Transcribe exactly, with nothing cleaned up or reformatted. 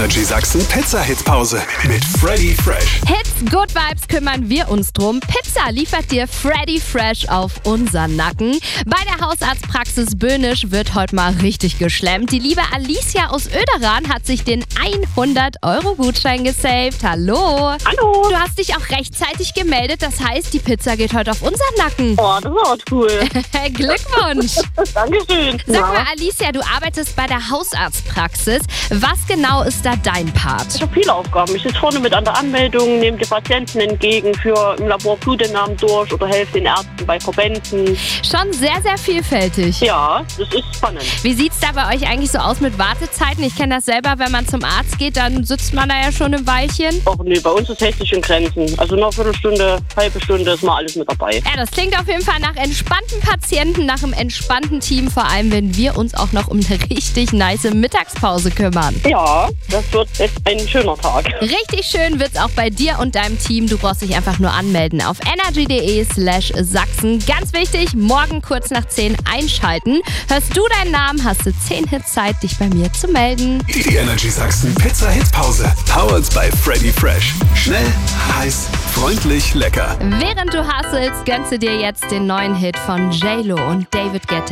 Energy Sachsen Pizza-Hit-Pause mit Freddy Fresh. Hits, Good Vibes kümmern wir uns drum. Pizza liefert dir Freddy Fresh auf unseren Nacken. Bei der Hausarztpraxis Böhnisch wird heute mal richtig geschlemmt. Die liebe Alicia aus Oederan hat sich den hundert Euro Gutschein gesaved. Hallo. Hallo. Du hast dich auch rechtzeitig gemeldet. Das heißt, die Pizza geht heute auf unseren Nacken. Oh, das ist auch cool. Glückwunsch. Dankeschön. Sag mal, Alicia, du arbeitest bei der Hausarztpraxis. Was genau ist da dein Part? Ich habe viele Aufgaben. Ich sitze vorne mit an der Anmeldung, nehme die Patienten entgegen, führe im Labor Blutentnahmen durch oder helfe den Ärzten bei Verbänden. Schon sehr, sehr vielfältig. Ja, das ist spannend. Wie sieht es da bei euch eigentlich so aus mit Wartezeiten? Ich kenne das selber, wenn man zum Arzt geht, dann sitzt man da ja schon ein Weilchen. Och nee, bei uns ist hechtig in Grenzen. Also noch eine Viertelstunde, halbe Stunde ist mal alles mit dabei. Ja, das klingt auf jeden Fall nach entspannten Patienten, nach einem entspannten Team, vor allem wenn wir uns auch noch um eine richtig nice Mittagspause kümmern. Ja, das wird echt ein schöner Tag. Richtig schön wird's auch bei dir und deinem Team. Du brauchst dich einfach nur anmelden auf energy.de slash Sachsen. Ganz wichtig, morgen kurz nach zehn einschalten. Hörst du deinen Namen, hast du zehn Hits Zeit, dich bei mir zu melden. Die Energy Sachsen Pizza-Hit-Pause. Powered by Freddy Fresh. Schnell, heiß, freundlich, lecker. Während du hustlest, gönnst du dir jetzt den neuen Hit von J Lo und David Guetta.